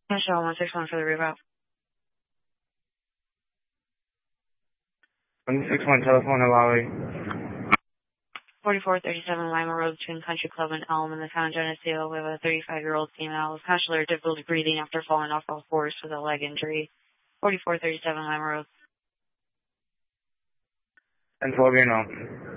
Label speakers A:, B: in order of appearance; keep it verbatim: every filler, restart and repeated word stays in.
A: Michelle, one six one for the reroute.
B: one six one, telephone Lolly.
A: forty-four thirty-seven Lima Road between Country Club and Elm in the town of Geneseo. We have a thirty-five-year-old female with muscular difficulty breathing after falling off all fours with a leg injury. forty-four thirty-seven Lima Road.
B: And twelve, you know.